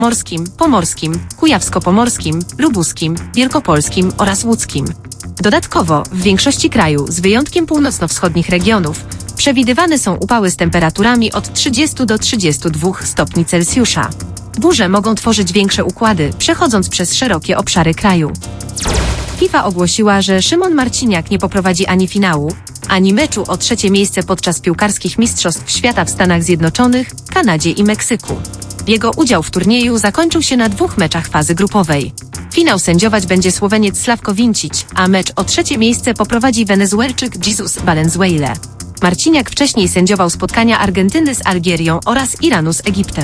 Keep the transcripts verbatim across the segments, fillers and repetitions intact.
morskim, pomorskim, kujawsko-pomorskim, lubuskim, wielkopolskim oraz łódzkim. Dodatkowo w większości kraju, z wyjątkiem północno-wschodnich regionów, przewidywane są upały z temperaturami od trzydziestu do trzydziestu dwóch stopni Celsjusza. Burze mogą tworzyć większe układy, przechodząc przez szerokie obszary kraju. FIFA ogłosiła, że Szymon Marciniak nie poprowadzi ani finału, ani meczu o trzecie miejsce podczas piłkarskich mistrzostw świata w Stanach Zjednoczonych, Kanadzie i Meksyku. Jego udział w turnieju zakończył się na dwóch meczach fazy grupowej. Finał sędziować będzie Słoweniec Slavko Vincic, a mecz o trzecie miejsce poprowadzi Wenezuelczyk Jesus Valenzuela. Marciniak wcześniej sędziował spotkania Argentyny z Algierią oraz Iranu z Egiptem.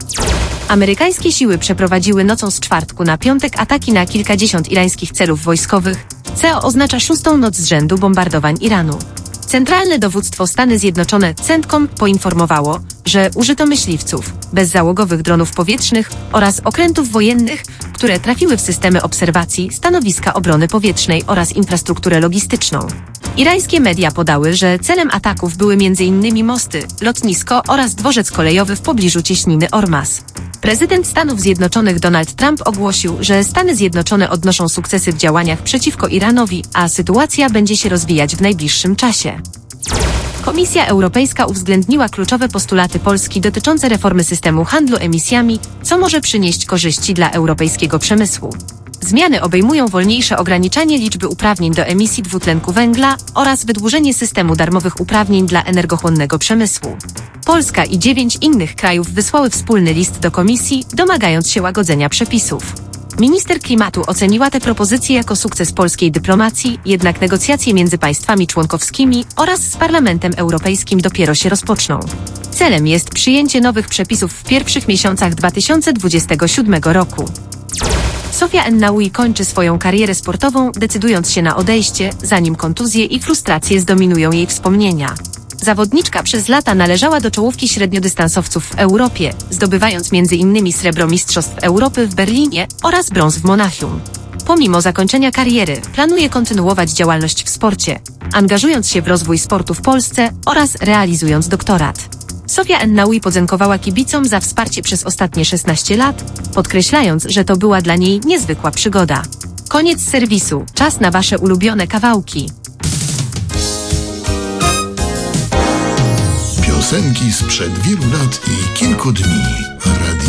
Amerykańskie siły przeprowadziły nocą z czwartku na piątek ataki na kilkadziesiąt irańskich celów wojskowych, co oznacza szóstą noc z rzędu bombardowań Iranu. Centralne Dowództwo Stany Zjednoczone CENTCOM poinformowało, że użyto myśliwców, bezzałogowych dronów powietrznych oraz okrętów wojennych, które trafiły w systemy obserwacji, stanowiska obrony powietrznej oraz infrastrukturę logistyczną. Irańskie media podały, że celem ataków były między innymi mosty, lotnisko oraz dworzec kolejowy w pobliżu cieśniny Ormas. Prezydent Stanów Zjednoczonych Donald Trump ogłosił, że Stany Zjednoczone odnoszą sukcesy w działaniach przeciwko Iranowi, a sytuacja będzie się rozwijać w najbliższym czasie. Komisja Europejska uwzględniła kluczowe postulaty Polski dotyczące reformy systemu handlu emisjami, co może przynieść korzyści dla europejskiego przemysłu. Zmiany obejmują wolniejsze ograniczanie liczby uprawnień do emisji dwutlenku węgla oraz wydłużenie systemu darmowych uprawnień dla energochłonnego przemysłu. Polska i dziewięć innych krajów wysłały wspólny list do Komisji, domagając się łagodzenia przepisów. Minister klimatu oceniła te propozycje jako sukces polskiej dyplomacji, jednak negocjacje między państwami członkowskimi oraz z Parlamentem Europejskim dopiero się rozpoczną. Celem jest przyjęcie nowych przepisów w pierwszych miesiącach dwa tysiące dwudziestego siódmego roku. Sofia En-Naoui kończy swoją karierę sportową, decydując się na odejście, zanim kontuzje i frustracje zdominują jej wspomnienia. Zawodniczka przez lata należała do czołówki średniodystansowców w Europie, zdobywając między innymi srebro Mistrzostw Europy w Berlinie oraz brąz w Monachium. Pomimo zakończenia kariery, planuje kontynuować działalność w sporcie, angażując się w rozwój sportu w Polsce oraz realizując doktorat. Sofia En-Naoui podziękowała kibicom za wsparcie przez ostatnie szesnaście lat, podkreślając, że to była dla niej niezwykła przygoda. Koniec serwisu, czas na wasze ulubione kawałki. Piosenki sprzed wielu lat i kilku dni. Radio